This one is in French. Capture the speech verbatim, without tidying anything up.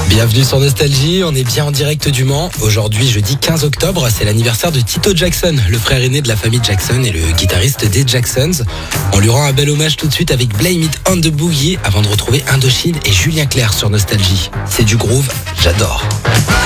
Bienvenue sur Nostalgie, on est bien en direct du Mans. Aujourd'hui, jeudi quinze octobre, c'est l'anniversaire de Tito Jackson, le frère aîné de la famille Jackson et le guitariste des Jacksons. On lui rend un bel hommage tout de suite avec Blame It on the Boogie avant de retrouver Indochine et Julien Clerc sur Nostalgie. C'est du groove, j'adore.